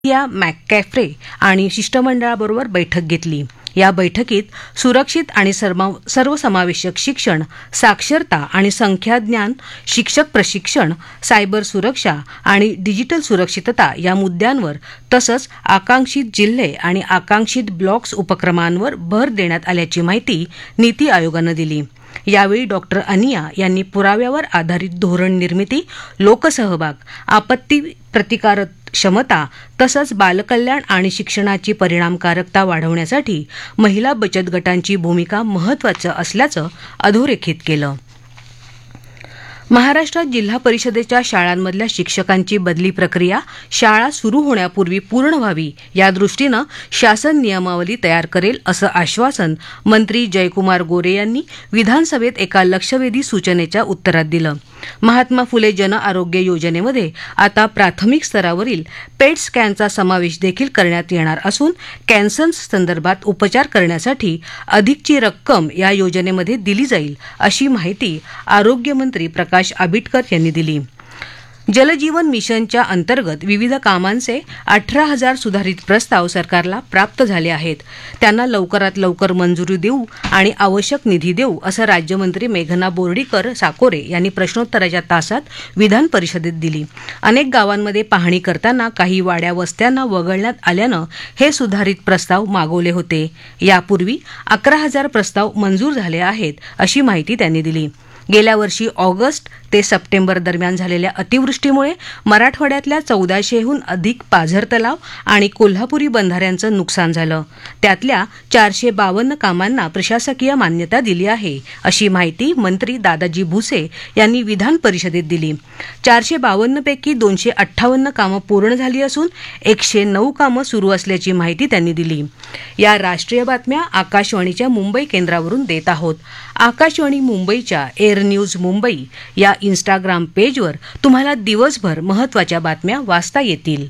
या मॅककॅफ्रे आणि शिष्टमंडळाबरोबर बैठक घेतली. या बैठकीत सुरक्षित आणि सर्वसमावेशक शिक्षण, साक्षरता आणि संख्याज्ञान, शिक्षक प्रशिक्षण, सायबर सुरक्षा आणि डिजिटल सुरक्षितता या मुद्द्यांवर तसंच आकांक्षित जिल्हे आणि आकांक्षित ब्लॉक्स उपक्रमांवर भर देण्यात आल्याची माहिती नीती आयोगानं दिली. यावेळी डॉक्टर अनिया यांनी पुराव्यावर आधारित धोरण निर्मिती, लोकसहभाग, आपत्ती प्रतिकार क्षमता तसंच बालकल्याण आणि शिक्षणाची परिणामकारकता वाढवण्यासाठी महिला बचत गटांची भूमिका महत्त्वाचं असल्याचं अधोरेखित केलं. महाराष्ट्रात जिल्हा परिषदेच्या शाळांमधल्या शिक्षकांची बदली प्रक्रिया शाळा सुरू होण्यापूर्वी पूर्ण व्हावी यादृष्टीनं शासन नियमावली तयार करेल असं आश्वासन मंत्री जयकुमार गोरे यांनी विधानसभेत एका लक्षवेधी सूचनेच्या उत्तरात दिलं. महात्मा फुले जन आरोग्य योजनेमध्ये आता प्राथमिक स्तरावरील पेट स्कॅनचा समावेश देखील करण्यात येणार असून कॅन्सर संदर्भात उपचार करण्यासाठी अधिकची रक्कम या योजनेमध्ये दिली जाईल अशी माहिती आरोग्यमंत्री प्रकाश आबिटकर यांनी दिली. जलजीवन मिशनच्या अंतर्गत विविध कामांचे 18,000 सुधारित प्रस्ताव सरकारला प्राप्त झाले आहेत. त्यांना लवकरात लवकर मंजुरी देऊ आणि आवश्यक निधी देऊ असं राज्यमंत्री मेघना बोर्डीकर साकोरे यांनी प्रश्नोत्तराच्या तासात विधान परिषदेत दिली. अनेक गावांमध्ये पाहणी करताना काही वाड्या वस्त्यांना वगळण्यात आल्यानं हे सुधारित प्रस्ताव मागवले होते. यापूर्वी 11,000 प्रस्ताव मंजूर झाले आहेत अशी माहिती त्यांनी दिली. गेल्या वर्षी ऑगस्ट ते सप्टेंबर दरम्यान झालेल्या अतिवृष्टीमुळे मराठवाड्यातल्या 1400हून अधिक पाझर तलाव आणि कोल्हापुरी बंधाऱ्यांचं नुकसान झालं. त्यातल्या 452 कामांना प्रशासकीय मान्यता दिली आहे अशी माहिती मंत्री दादाजी भुसे यांनी विधान परिषदेत दिली. 452 पैकी 258 कामं पूर्ण झाली असून 109 कामं सुरू असल्याची माहिती त्यांनी दिली. या राष्ट्रीय बातम्या आकाशवाणीच्या मुंबई केंद्रावरून देत आहोत. आकाशवाणी मुंबईच्या एअर न्यूज मुंबई या इंस्टाग्राम पेजवर तुम्हाला दिवसभर महत्त्वाच्या बातम्या वाचता येतील.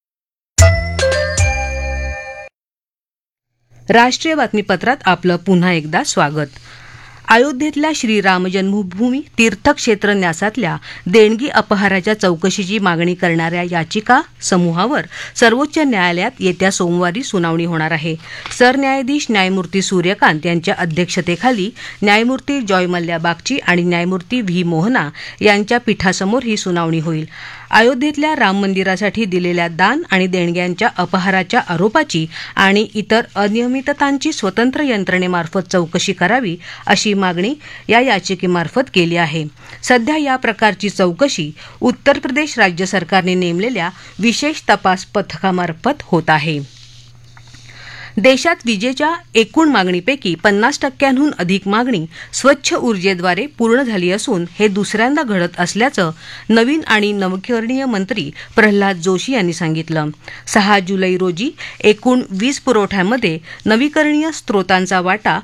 राष्ट्रीय बातमीपत्रात आपलं पुन्हा एकदा स्वागत. अयोध्येतल्या श्रीराम जन्मभूमी तीर्थक्षेत्र न्यासातल्या देणगी अपहाराच्या चौकशीची मागणी करणाऱ्या याचिका समूहावर सर्वोच्च न्यायालयात येत्या सोमवारी सुनावणी होणार आहे. सरन्यायाधीश न्यायमूर्ती सूर्यकांत यांच्या अध्यक्षतेखाली न्यायमूर्ती जॉय मल्ल्या बागची आणि न्यायमूर्ती व्ही मोहना यांच्या पीठासमोर ही सुनावणी होईल. अयोध्येतल्या राम मंदिरासाठी दिलेल्या दान आणि देणग्यांच्या अपहाराच्या आरोपाची आणि इतर अनियमिततांची स्वतंत्र यंत्रणेमार्फत चौकशी करावी अशी मागणी या याचिकेमार्फत केली आहे. सध्या या प्रकारची चौकशी उत्तर प्रदेश राज्य सरकारने नेमलेल्या विशेष तपास पथकामार्फत होत आहे. देशात विजेच्या एकूण मागणीपैकी 50% अधिक मागणी स्वच्छ ऊर्जेद्वारे पूर्ण झाली असून हे दुसऱ्यांदा घडत असल्याचं नवीन आणि नवकरणीय मंत्री प्रल्हाद जोशी यांनी सांगितलं. 6 जुलै रोजी एकूण वीज पुरवठ्यामध्ये नवीकरणीय स्रोतांचा वाटा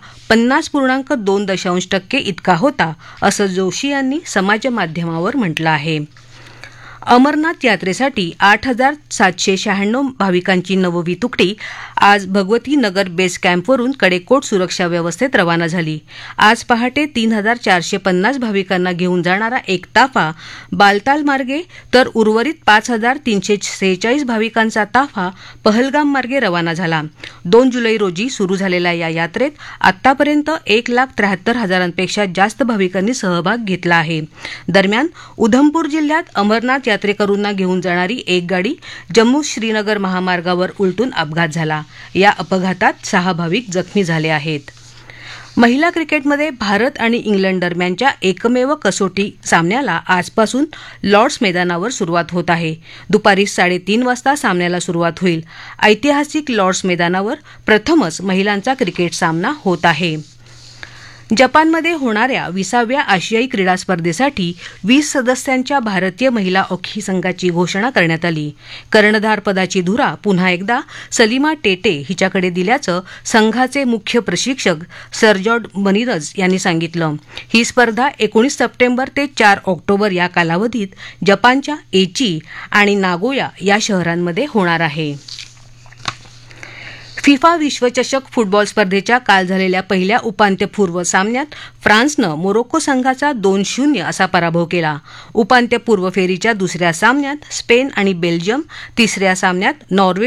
50.2% इतका होता असं जोशी यांनी समाजमाध्यमावर म्हटलं आहे. अमरनाथ यात्रेसाठी 8,796 भाविकांची नववी तुकडी आज भगवती नगर बेस कॅम्पवरून कडेकोट सुरक्षा व्यवस्थेत रवाना झाली. आज पहाटे 3,450 भाविकांना घेऊन जाणारा एक ताफा बालताल मार्गे तर उर्वरित 5,346 भाविकांचा ताफा पहलगाम मार्गे रवाना झाला. 2 जुलै रोजी सुरू झालेल्या या यात्रेत आतापर्यंत 1,73,000पेक्षा जास्त भाविकांनी सहभाग घेतला आहे. दरम्यान उधमपूर जिल्ह्यात अमरनाथ यात्रेकरूंना घेऊन जाणारी एक गाडी जम्मू श्रीनगर महामार्गावर उलटून अपघात झाला. या अपघातात 6 भाविक जखमी झाले आहेत. महिला क्रिकेटमध्ये भारत आणि इंग्लंड दरम्यानच्या एकमेव कसोटी सामन्याला आजपासून लॉर्ड्स मैदानावर सुरुवात होत आहे. दुपारी 3:30 वाजता सामन्याला सुरुवात होईल. ऐतिहासिक लॉर्ड्स मैदानावर प्रथमच महिलांचा क्रिकेट सामना होत आहे. जपानमध्ये होणाऱ्या 20व्या आशियाई क्रीडा स्पर्धेसाठी 20 सदस्यांच्या भारतीय महिला हॉकी संघाची घोषणा करण्यात आली. कर्णधार पदाची धुरा पुन्हा एकदा सलीमा टेटे हिच्याकडे दिल्याचं संघाचे मुख्य प्रशिक्षक सरजॉर्ज मनिरज यांनी सांगितलं. ही स्पर्धा 19 सप्टेंबर ते 4 ऑक्टोबर या कालावधीत जपानच्या एची आणि नागोया या शहरांमध्ये होणार आहे. फिफा विश्वचषक फुटबॉल स्पर्धेच्या काल झालेल्या पहिल्या उपांत्यपूर्व सामन्यात फ्रान्सनं मोरोक्को संघाचा 2-0 असा पराभव केला. उपांत्यपूर्व फेरीच्या दुसऱ्या सामन्यात स्पेन आणि बेल्जियम, तिसऱ्या सामन्यात नॉर्वे